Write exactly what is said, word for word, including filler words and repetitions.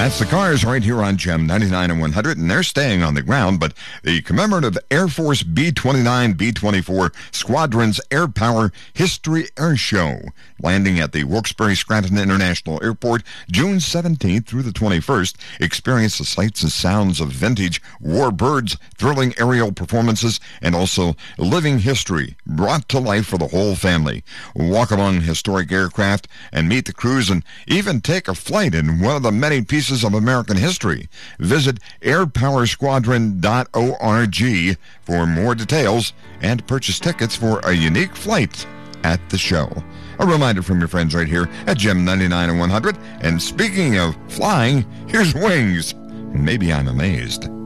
That's the Cars right here on Gem ninety-nine and one hundred, and they're staying on the ground, but the commemorative Air Force B twenty-nine, B twenty-four Squadron's Air Power History Air Show, landing at the Wilkes-Barre-Scranton International Airport June seventeenth through the twenty-first. Experience the sights and sounds of vintage warbirds, thrilling aerial performances, and also living history brought to life for the whole family. Walk among historic aircraft and meet the crews, and even take a flight in one of the many pieces of American history. Visit air power squadron dot org for more details and purchase tickets for a unique flight at the show. A reminder from your friends right here at Gem ninety-nine and one hundred. And speaking of flying, here's Wings. Maybe I'm amazed.